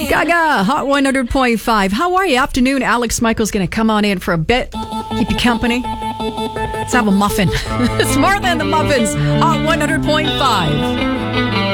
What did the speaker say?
Gaga, Hot 100.5. How are you? Afternoon. Alex Michael's going to come on in for a bit. Keep you company. Let's have a muffin. It's more than the muffins. Hot 100.5.